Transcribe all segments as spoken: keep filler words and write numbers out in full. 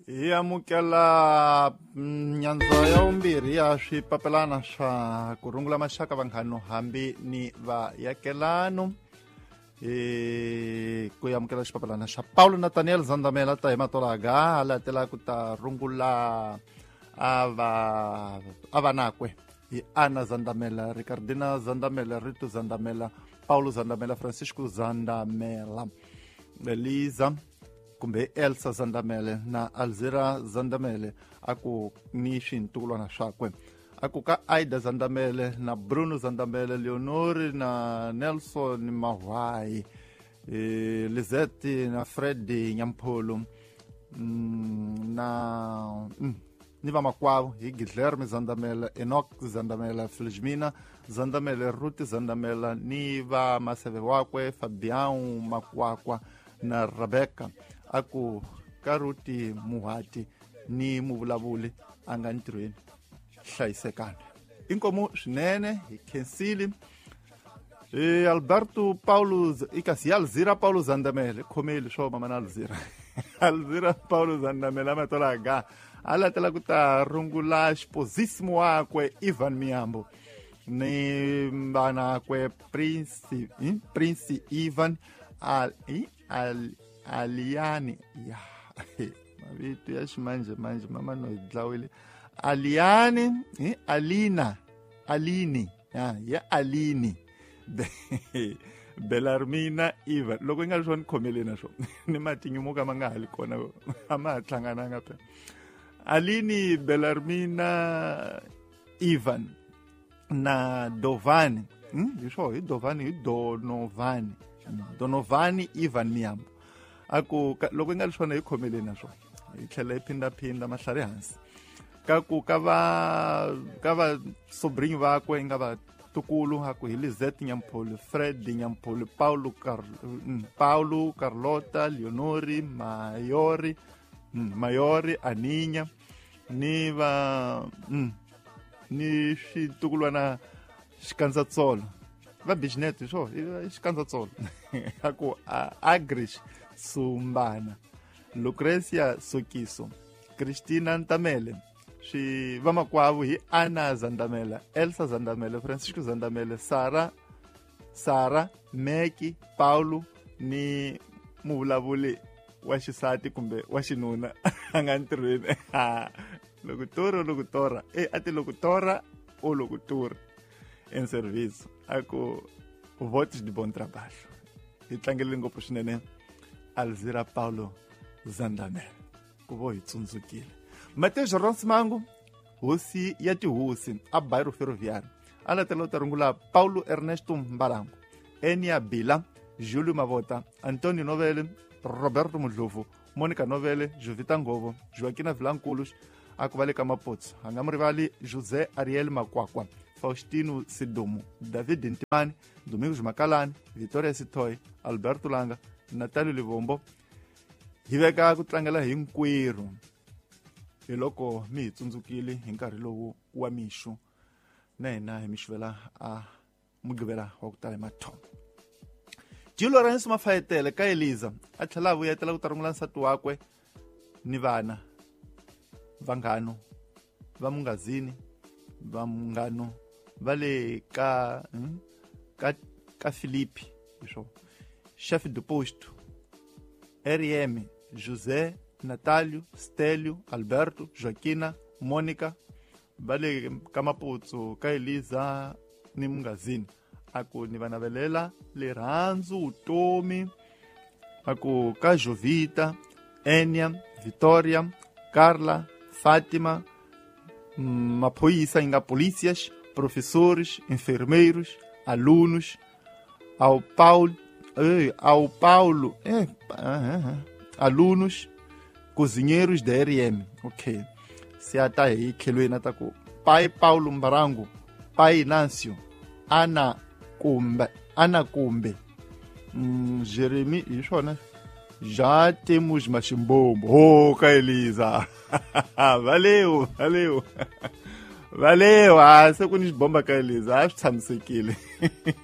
Hi amukela nyandzo ya vumbirhi ya swipapelana swa ku rungula maxaka vanghano hambi ni vayakelano. E ku amukela xipapelana xa Paulo Nathaniel Zandamela ta hi matolaga hala tela ku ta rungula ava avanakwe hi Ana Zandamela, Ricardina Zandamela, Rito Zandamela, Paulo Zandamela, Francisco Zandamela, Eliza kumbe Elsa Zandamele na Alzira Zandamele aku ni swintukulwana swakwe aku ka Aida Zandamele na Bruno Zandamele, Leonori na Nelson Mahwai, e, Lizette na Freddy Nyampolo, mm, na mm, ni vamakwavo hi Guilherme Zandamela, Enoch Zandamela, Felizmina Zandamele, Ruth Zandamela ni va maseve wakwe Fabian Makwakwa na Rebecca aku karuti muhati ni muvulavuli a nga ntirhweni hlayisekani inkomu swinene hi khensile. E Alberto Paulo ikasi Alzira Paulo Zandamele khomeli swo mama na Alzira Alzira Paulo Zandamele amatolaga ala tela ku ta rungula xiposisimo wakwe Ivan Miyambo ni vana kwe Prince eh? Prince Ivan al, eh? al Aliani ya mavito ya ximanje manje mama no dlawile Aliani eh? Alina Alini ya ya Alini Belarmina Ivan loko inga swona khomelena swo ni matinyo ka manga hali kona ama tlangana nga phela Alini Belarmina Ivan na Dovani hm hisho hi Dovani hi Donovani Donovani Ivan Miyambo aku loko inga swona hi khomelena swo hi tlhela iphinda phinda mahlari hansi ka ku ka va ka va sobrinho vakwe inga va tukulu aku hi Lizette Nyampolo, Fred Nyampolo, Paulo Car Paulo Carlota, Leonori Mayori Mayori Aninya ni va mm, ni xitukulwana xikandzatsolo va business swo xikandzatsolo aku Agrish Sumbana, Lucrecia Sokiso, Christina Ntamele, swi vamakwavo hi Ana Zandamela, Elsa Zandamela, Francisco Zandamela, Sara Sara Meki, Paulo ni muvulavuli wa xisati kumbe wa xinuna a nga ntirhweni lokutora lokutora e ati lokutora o lokutura en service aku votos de bom trabalho hi tlangele ngopfu swinene Alzira Paulo Zandamela ku vo hi tsundzukile. Mateus Ronsmango hosi ya tihosi a Bairro Ferroviário ala telo tarungula Paulo Ernesto Mbarango, Enia Bila, Júlio Mavota, Antônio Novele, Roberto Mudlovu, Mônica Novele, Jovita Ngovo, Joaquina Vilanculos, akuvale Kamapotso, angamrivali José Ariel Makwakwa, Faustino Sidomo, David Ntimani, Domingos Macalani, Vitória Sitoy, Alberto Langa, Natalio Livombo, hi veka ku tlangela hinkwerhu hi loko mi hi tsundzukile hi nkarhi lowu wa mixo na hina hi mixivela a mugqivela wa ku tala mathomo. Jilo Ransi Mafayetele ka Eliza a tlhela a vuyetela ku ta rungula nsati wakwe ni vana vanghano va mungazini vanghano va le ka hmm? ka ka Filipi hiswo chef de posto R M José Natalio Stélio Alberto Joaquina Mônica vale Kamapotso ka Eliza ni mungazini aku ni vanavelela lerhandzu utomi aku ka Jovita Enia Vitória Carla Fátima, maphoyisa inga polícias, professores, enfermeiros, alunos, ao Paulo, eh, ao Paulo, eh, eh, alunos, cozinheiros da R M. Ok. Se ata aí kelwena tako. Pai Paulo Mbarango, Pai Nancio, Ana Kumbe, Ana Kumbe, hum, Jeremy, isso, né? Já temos machimbombo. Oh, Kaeliza. Valeu, valeu. Valeu. Ah, se kunis bomba Kaeliza. Acho tsamsekile.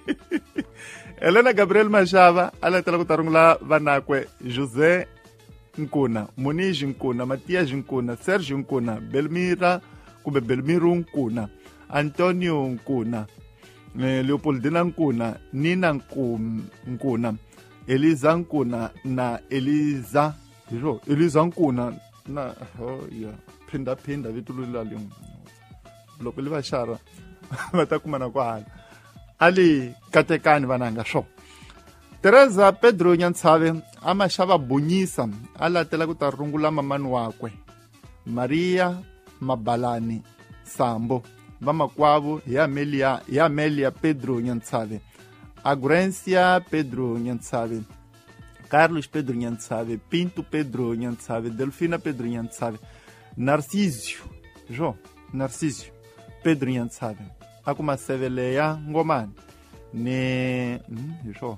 Helena Gabriel Machava, ala tela kutarungula vanakwe José Nkuna, Muniz Nkuna, Matias Nkuna, Sérgio Nkuna, Belmira kumbe Belmiro Nkuna, Antonio Nkuna, Leopoldina Nkuna, Nina Nkuna, Eliza Nkuna na Eliza jo Eliza Nkuna na oh yeah phinda phinda vitu lulali loko liva shara vatakumana kwala ali katekani vananga swo. Teresa Pedro Nyantsave ama xava Bonyisa alatela ku ta rungula mamani wakwe Maria Mabalani Sambo vamakwavo hi Amelia hi Amelia Pedro Nyantsave, Agurencia Pedro Nyantsave, Carlos Pedro Nyantsave, Pinto Pedro Nyantsave, Delfina Pedro Nyantsave, Narcísio jo Narcísio Pedro Nyantsave akumaseveleya ngomani ne hmm, jo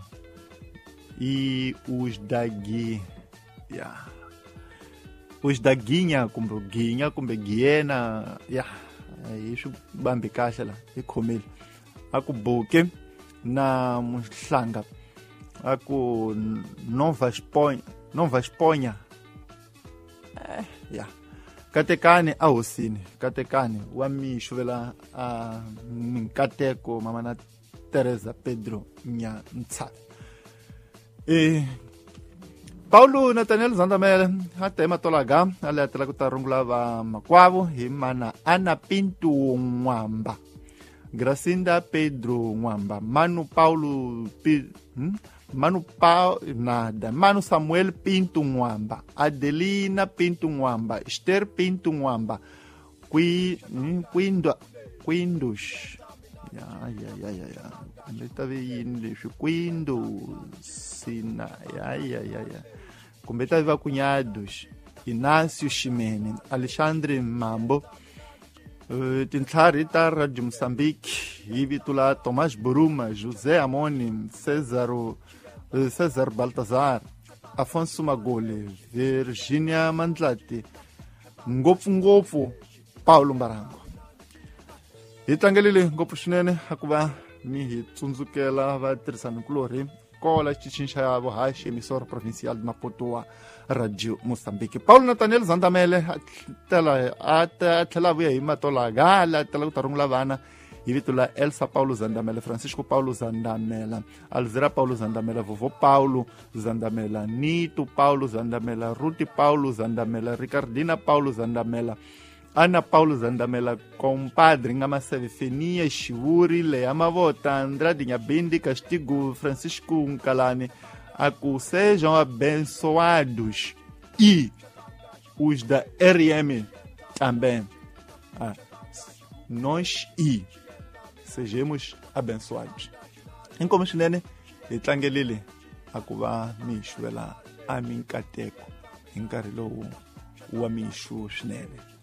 e os daqui yeah. Os da Guinha kumbe Guinha kumbe Guiena yeah. Isso bambi kahle la ikhomile akubuke na Muhlanga aku Nova Espanha Nova Espanha eh yeah. Katekani ahosini katekani wa mixuvela a minkateko mama na Teresa Pedro Nyantsave. E Paulo Nathaniel Zandamela hatema tolaga aletela ku ta rungula va makwavo hi mana Ana Pinto Nwamba, Gracinda Pedro Nwamba, Manu Paulo P... hmm? Manu pa... nada Manu Samuel Pinto Nwamba, Adelina Pinto Nwamba, Esther Pinto Nwamba, Qui... hmm? Quindo... Quindos ya ya ya ya ya kumbe yini leswi Quindo sina ya ya ya ya kumbe ta va cunhados Inácio Ximene, Alexandre Mambo, uh, tintlhari ta Radio Moçambique hi vito la Tomás Buruma, José Amoni, Césaro uh, César Baltazar, Afonso Magole, Virginia Mandlati, ngopfungopfu Paulo Mbarango. Hi tlangelile ngopfu swinene hikuva mi hi tsundzukela vatirhisanikulorhi kola xitichini xa vuhaxi emisora provincial de Maputo wa Radio Moçambique. Paulo Nathaniel Zandamele a tlhela vuya hi matolaga la tela ku ta rungula vana hi vito la Elsa Paulo Zandamela, Francisco Paulo Zandamela, Alzira Paulo Zandamela, Vovô Paulo Zandamela, Nito Paulo Zandamela, Ruti Paulo Zandamela, Ricardina Paulo Zandamela, Ana Paulo Zandamela, compadre Ngamaseve Fenia Shivuri, Lea Mavota, Andrade Nhabindi Castigo, Francisco Nkalani, a que sejam abençoados e os da R M também. Ah, nós e sejamos abençoados. Em como chinene, e tlangelile, a kuva mishu ela aminkateko, encarilo o amishu chinene.